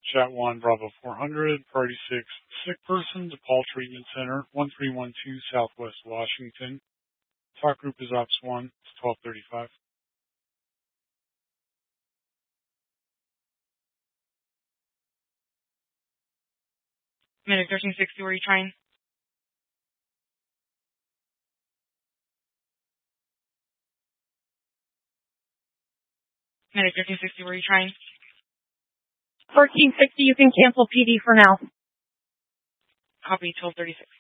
Chat 1, Bravo 400, Party 6, sick person, DePaul Treatment Center, 1312 Southwest Washington. Talk group is Ops 1, it's 1235. Medic 1360, where are you trying? Medic 1360, where are you trying? 1360, you can cancel PD for now. Copy, 1236.